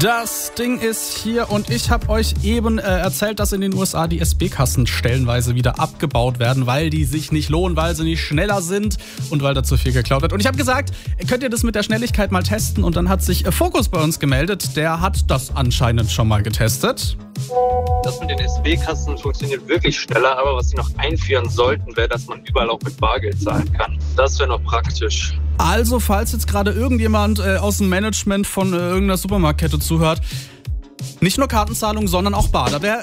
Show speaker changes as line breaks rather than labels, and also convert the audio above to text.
Das Ding ist hier und ich habe euch eben erzählt, dass in den USA die SB-Kassen stellenweise wieder abgebaut werden, weil die sich nicht lohnen, weil sie nicht schneller sind und weil da zu viel geklaut wird. Und ich habe gesagt, könnt ihr das mit der Schnelligkeit mal testen? Und dann hat sich Fokus bei uns gemeldet, der hat das anscheinend schon mal getestet.
Das mit den SB-Kassen funktioniert wirklich schneller, aber was sie noch einführen sollten, wäre, dass man überall auch mit Bargeld zahlen kann. Das wäre noch praktisch.
Also, falls jetzt gerade irgendjemand aus dem Management von irgendeiner Supermarktkette zuhört, nicht nur Kartenzahlung, sondern auch Bar. Da wäre